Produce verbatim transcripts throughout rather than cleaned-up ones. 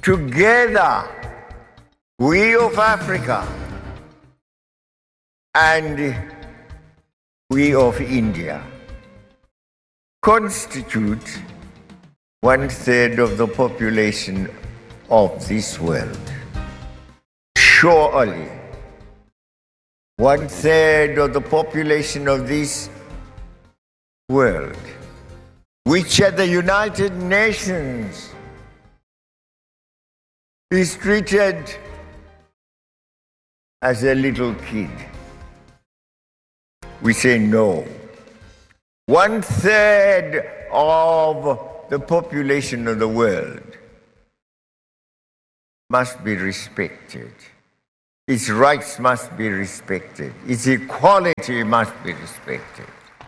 together, we of Africa and we of India constitute one third of the population of this world. Surely, one third of the population of this world, which at the United Nations is treated as a little kid. We say no. One third of the population of the world must be respected. Its rights must be respected. Its equality must be respected.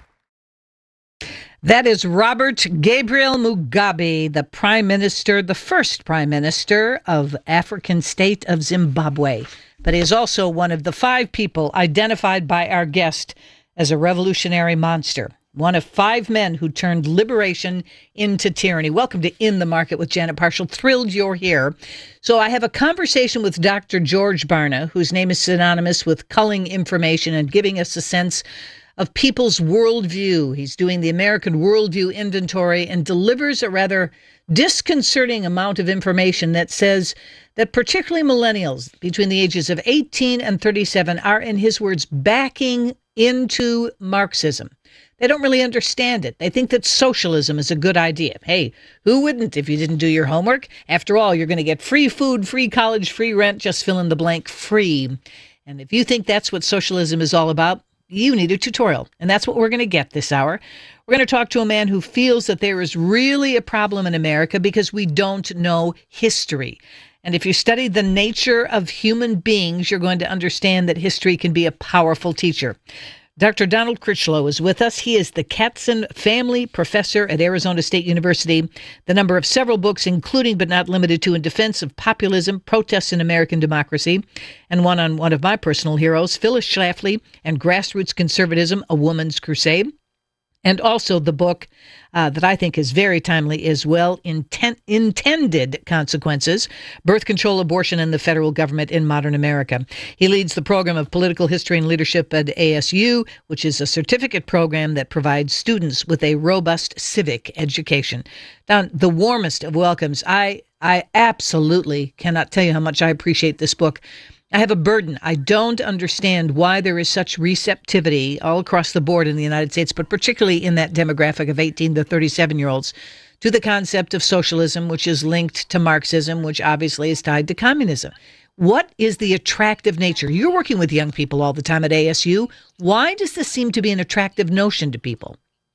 That is Robert Gabriel Mugabe, the Prime Minister, the first Prime Minister of African state of Zimbabwe. But he is also one of the five people identified by our guest as a revolutionary monster. One of five men who turned liberation into tyranny. Welcome to In the Market with Janet Parshall. Thrilled you're here. So I have a conversation with Doctor George Barna, whose name is synonymous with culling information and giving us a sense of people's worldview. He's doing the American Worldview Inventory and delivers a rather disconcerting amount of information that says that particularly millennials between the ages of eighteen and thirty-seven are, in his words, backing into Marxism. They don't really understand it. They think that socialism is a good idea. Hey, who wouldn't if you didn't do your homework? After all, you're going to get free food, free college, free rent, just fill in the blank, free. And if you think that's what socialism is all about, you need a tutorial. And that's what we're going to get this hour. We're going to talk to a man who feels that there is really a problem in America because we don't know history. And if you study the nature of human beings, you're going to understand that history can be a powerful teacher. Doctor Donald Critchlow is with us. He is the Katzen Family Professor at Arizona State University, the number of several books, including but not limited to In Defense of Populism, Protests in American Democracy, and one on one of my personal heroes, Phyllis Schlafly and Grassroots Conservatism, A Woman's Crusade. And also the book uh, that I think is very timely as well, Inten- Intended Consequences, Birth Control, Abortion, and the Federal Government in Modern America. He leads the program of Political History and Leadership at A S U, which is a certificate program that provides students with a robust civic education. Don, the warmest of welcomes. I, I absolutely cannot tell you how much I appreciate this book. I have a burden. I don't understand why there is such receptivity all across the board in the United States, but particularly in that demographic of eighteen to thirty-seven-year-olds, to the concept of socialism, which is linked to Marxism, which obviously is tied to communism. What is the attractive nature? You're working with young people all the time at A S U. Why does this seem to be an attractive notion to people?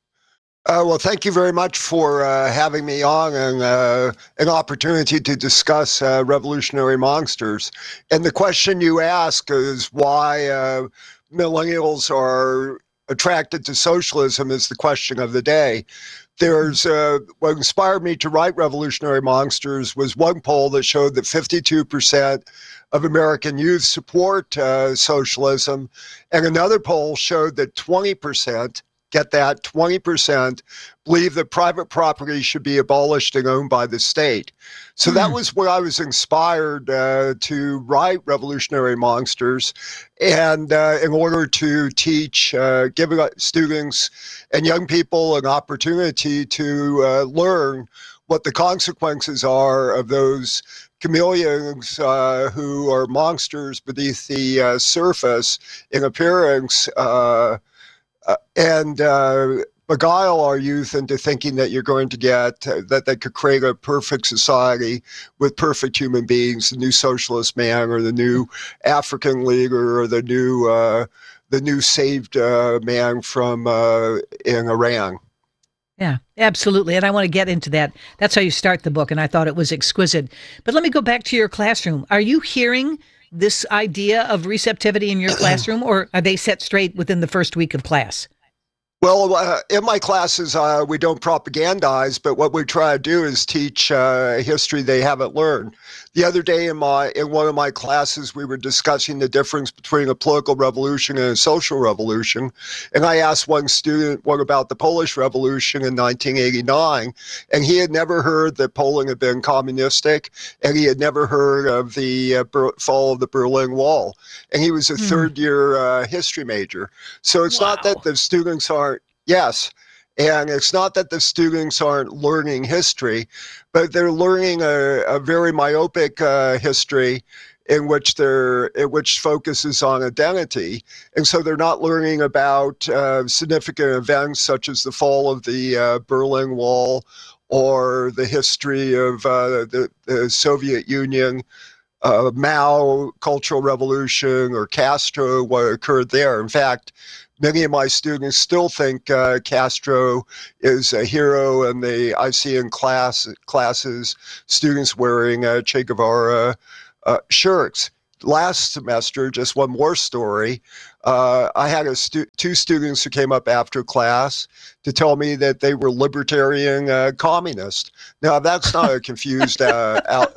Uh, well, thank you very much for uh, having me on and uh, an opportunity to discuss uh, revolutionary monsters. And the question you ask is why uh, millennials are attracted to socialism is the question of the day. There's uh, what inspired me to write Revolutionary Monsters was one poll that showed that fifty-two percent of American youth support uh, socialism, and another poll showed that twenty percent, get that, twenty percent believe that private property should be abolished and owned by the state. So mm. that was where I was inspired uh, to write Revolutionary Monsters, and uh, in order to teach, uh, give students and young people an opportunity to uh, learn what the consequences are of those chameleons uh, who are monsters beneath the uh, surface in appearance, uh, Uh, and uh, beguile our youth into thinking that you're going to get, uh, that they could create a perfect society with perfect human beings, the new socialist man or the new African leader or the new uh, the new saved uh, man from uh, in Iran. Yeah, absolutely. And I want to get into that. That's how you start the book, and I thought it was exquisite. But let me go back to your classroom. Are you hearing this idea of receptivity in your classroom, or are they set straight within the first week of class? Well, uh, in my classes, uh, we don't propagandize, but what we try to do is teach uh, history they haven't learned. The other day in my in one of my classes, we were discussing the difference between a political revolution and a social revolution, and I asked one student, what about the Polish Revolution in nineteen eighty-nine? And he had never heard that Poland had been communistic, and he had never heard of the uh, Ber- fall of the Berlin Wall. And he was a mm. third-year uh, history major. So it's wow. not that the students aren't Yes. And it's not that the students aren't learning history, but they're learning a, a very myopic uh, history in which they're in which focuses on identity. And so they're not learning about uh, significant events such as the fall of the uh, Berlin Wall or the history of uh, the, the Soviet Union, uh, Mao, Cultural Revolution, or Castro, what occurred there. In fact, many of my students still think uh, Castro is a hero, and they I see in class classes students wearing uh, Che Guevara uh, shirts. Last semester, just one more story, uh, I had a stu- two students who came up after class to tell me that they were libertarian uh, communists. Now, that's not a confused uh, out.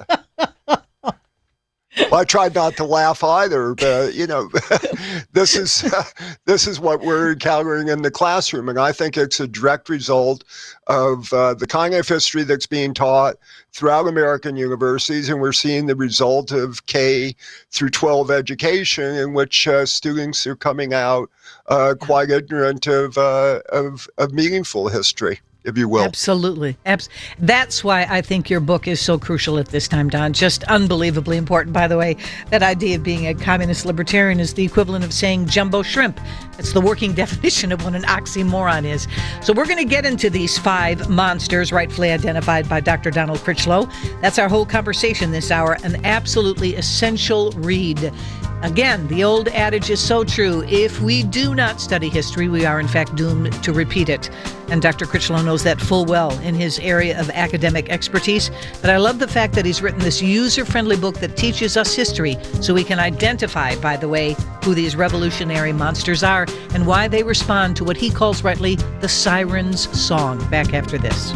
Well, I tried not to laugh either, but you know, this is uh, this is what we're encountering in the classroom, and I think it's a direct result of uh, the kind of history that's being taught throughout American universities, and we're seeing the result of K through twelve education, in which uh, students are coming out uh, quite ignorant of, uh, of of meaningful history, if you will. Absolutely. Abs- That's why I think your book is so crucial at this time, Don. Just unbelievably important. By the way, that idea of being a communist libertarian is the equivalent of saying jumbo shrimp. It's the working definition of what an oxymoron is. So we're going to get into these five monsters rightfully identified by Doctor Donald Critchlow. That's our whole conversation this hour. An absolutely essential read. Again, the old adage is so true. If we do not study history, we are in fact doomed to repeat it. And Doctor Critchlow knows that full well in his area of academic expertise. But I love the fact that he's written this user-friendly book that teaches us history so we can identify, by the way, who these revolutionary monsters are and why they respond to what he calls rightly the siren's song. Back after this.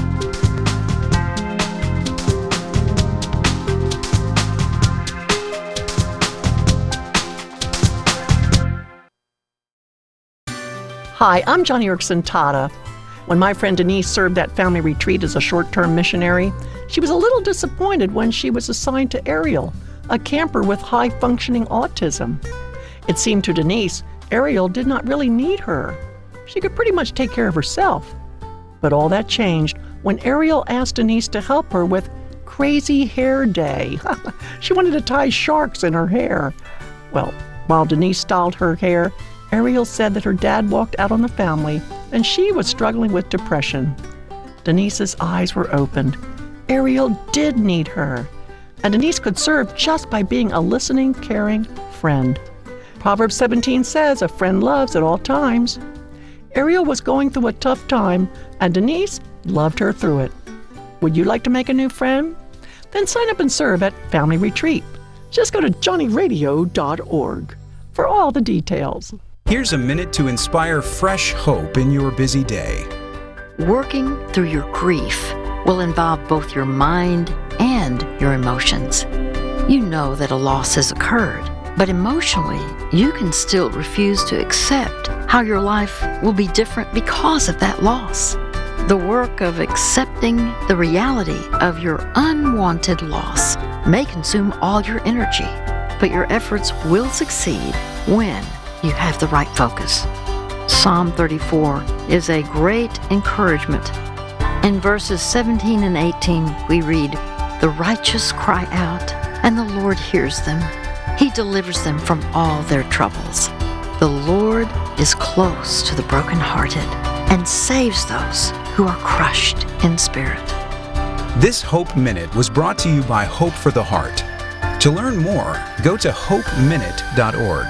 Hi, I'm Joni Eareckson Tada. When my friend Denise served at family retreat as a short-term missionary, she was a little disappointed when she was assigned to Ariel, a camper with high-functioning autism. It seemed to Denise, Ariel did not really need her. She could pretty much take care of herself. But all that changed when Ariel asked Denise to help her with Crazy Hair Day. She wanted to tie sharks in her hair. Well, while Denise styled her hair, Ariel said that her dad walked out on the family and she was struggling with depression. Denise's eyes were opened. Ariel did need her, and Denise could serve just by being a listening, caring friend. Proverbs seventeen says, a friend loves at all times. Ariel was going through a tough time, and Denise loved her through it. Would you like to make a new friend? Then sign up and serve at Family Retreat. Just go to johnny radio dot org for all the details. Here's a minute to inspire fresh hope in your busy day. Working through your grief will involve both your mind and your emotions. You know that a loss has occurred, but emotionally, you can still refuse to accept how your life will be different because of that loss. The work of accepting the reality of your unwanted loss may consume all your energy, but your efforts will succeed when you have the right focus. Psalm thirty-four is a great encouragement. In verses seventeen and eighteen, we read, "The righteous cry out, and the Lord hears them. He delivers them from all their troubles. The Lord is close to the brokenhearted and saves those who are crushed in spirit." This Hope Minute was brought to you by Hope for the Heart. To learn more, go to hope minute dot org.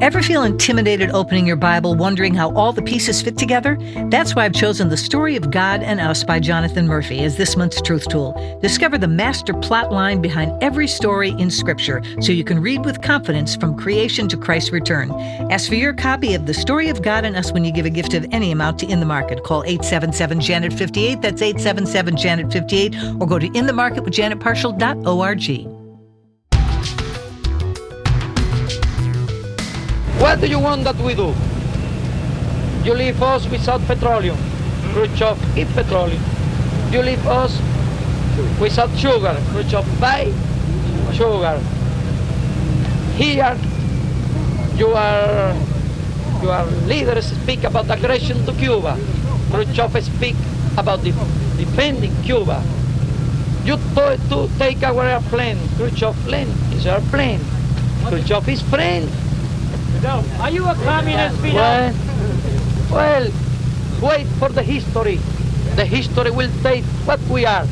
Ever feel intimidated opening your Bible, wondering how all the pieces fit together? That's why I've chosen The Story of God and Us by Jonathan Murphy as this month's Truth Tool. Discover the master plot line behind every story in Scripture so you can read with confidence from creation to Christ's return. Ask for your copy of The Story of God and Us when you give a gift of any amount to In the Market. Call eight seven seven, Janet fifty-eight, that's eight seven seven, Janet fifty-eight, or go to in the market with janet partial dot org. What do you want that we do? You leave us without petroleum. Khrushchev eat petroleum. You leave us without sugar. Khrushchev buy sugar. Here, your, your leaders speak about aggression to Cuba. Khrushchev speak about de- defending Cuba. You to, to take our airplane. Khrushchev plane is our plane. Khrushchev is friend. Are you a communist, Fidel? Well, well, wait for the history. The history will state what we are.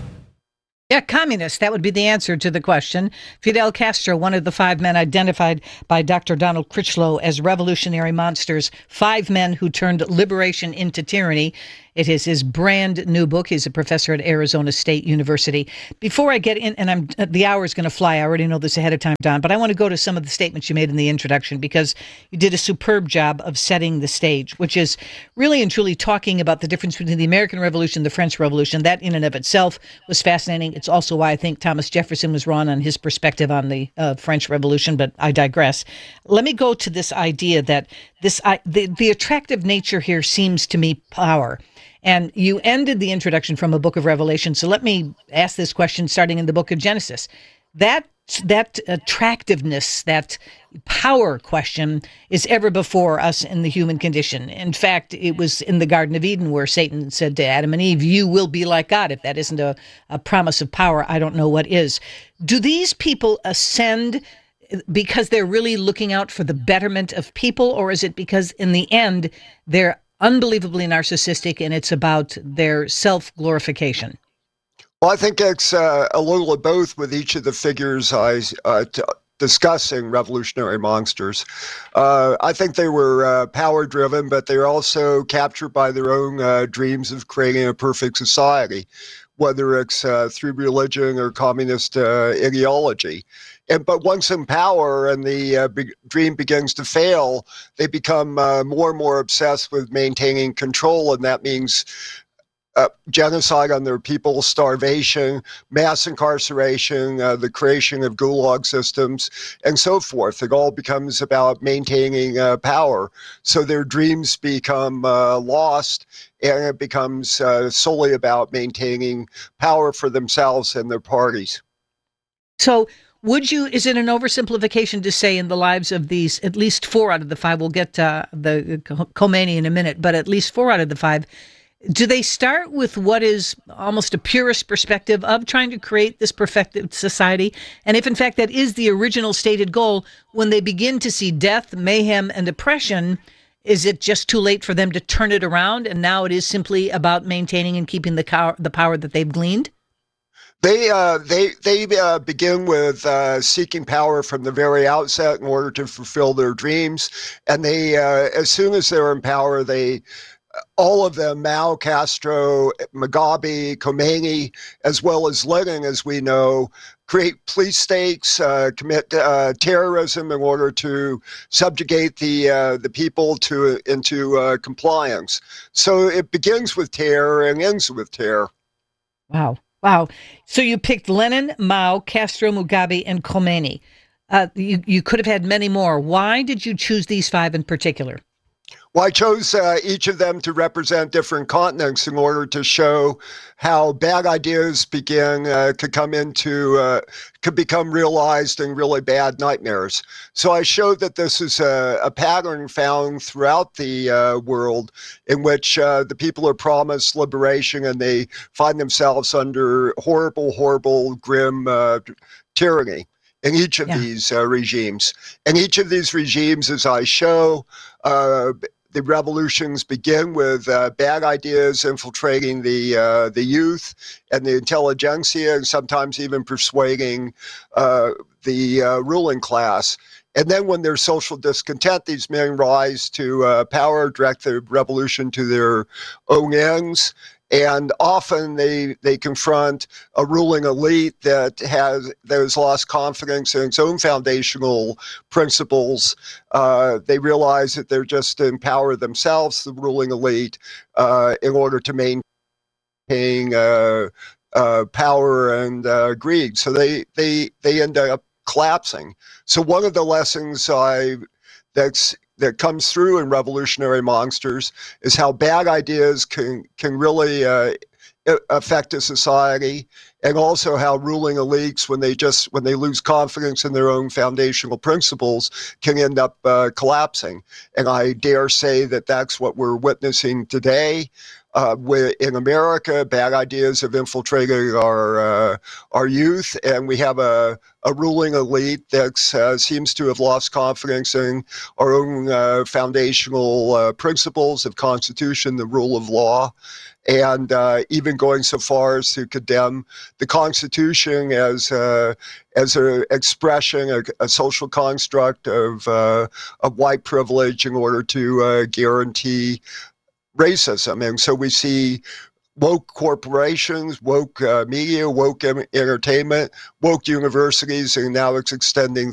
Yeah, communist. That would be the answer to the question. Fidel Castro, one of the five men identified by Doctor Donald Critchlow as revolutionary monsters, five men who turned liberation into tyranny. It is his brand new book. He's a professor at Arizona State University. Before I get in, and I'm the hour is going to fly. I already know this ahead of time, Don, but I want to go to some of the statements you made in the introduction because you did a superb job of setting the stage, which is really and truly talking about the difference between the American Revolution and the French Revolution. That in and of itself was fascinating. It's also why I think Thomas Jefferson was wrong on his perspective on the uh, French Revolution, but I digress. Let me go to this idea that this I, the, the attractive nature here seems to me power. And you ended the introduction from a book of Revelation. So let me ask this question starting in the book of Genesis. That that attractiveness, that power question is ever before us in the human condition. In fact, it was in the Garden of Eden where Satan said to Adam and Eve, you will be like God. If that isn't a, a promise of power, I don't know what is. Do these people ascend because they're really looking out for the betterment of people, or is it because in the end they're unbelievably narcissistic and it's about their self-glorification? Well, I think it's uh, a little of both with each of the figures I uh, t- discussing revolutionary monsters. Uh, I think they were uh, power-driven, but they're also captured by their own uh, dreams of creating a perfect society, whether it's uh, through religion or communist uh, ideology. And, but once in power and the uh, be- dream begins to fail, they become uh, more and more obsessed with maintaining control, and that means uh, genocide on their people, starvation, mass incarceration, uh, the creation of gulag systems, and so forth. It all becomes about maintaining uh, power. So their dreams become uh, lost, and it becomes uh, solely about maintaining power for themselves and their parties. So would you, is it an oversimplification to say in the lives of these, at least four out of the five, we'll get uh, the Khomeini in a minute, but at least four out of the five, do they start with what is almost a purist perspective of trying to create this perfected society? And if in fact that is the original stated goal, when they begin to see death, mayhem, and oppression, is it just too late for them to turn it around? And now it is simply about maintaining and keeping the, cow- the power that they've gleaned? They uh, they they uh, begin with uh, seeking power from the very outset in order to fulfill their dreams, and they uh, as soon as they're in power, they all of them, Mao, Castro, Mugabe, Khomeini, as well as Lenin, as we know, create police states, uh, commit uh, terrorism in order to subjugate the uh, the people to into uh, compliance. So it begins with terror and ends with terror. Wow. Wow. So you picked Lenin, Mao, Castro, Mugabe, and Khomeini. Uh, you, you could have had many more. Why did you choose these five in particular? Well, I chose uh, each of them to represent different continents in order to show how bad ideas begin, uh, could come into, uh, could become realized in really bad nightmares. So I showed that this is a, a pattern found throughout the uh, world in which uh, the people are promised liberation and they find themselves under horrible, horrible, grim uh, tyranny in each of yeah. these uh, regimes. And each of these regimes, as I show, uh, the revolutions begin with uh, bad ideas infiltrating the uh, the youth and the intelligentsia, and sometimes even persuading uh, the uh, ruling class. And then when there's social discontent, these men rise to uh, power, direct the revolution to their own ends. And often they, they confront a ruling elite that has, that has lost confidence in its own foundational principles. Uh, they realize that they're just in power themselves, the ruling elite, uh, in order to maintain uh, uh, power and uh, greed. So they, they, they end up collapsing. So one of the lessons I that's that comes through in Revolutionary Monsters is how bad ideas can can really uh, affect a society, and also how ruling elites, when they just when they lose confidence in their own foundational principles, can end up uh, collapsing. And I dare say that that's what we're witnessing today. Uh, where in America, bad ideas have infiltrated our uh, our youth, and we have a, a ruling elite that uh, seems to have lost confidence in our own uh, foundational uh, principles of Constitution, the rule of law, and uh, even going so far as to condemn the Constitution as a, as an expression, a, a social construct of uh, of white privilege in order to uh, guarantee racism. And so we see woke corporations, woke uh, media, woke em- entertainment, woke universities, and now it's extending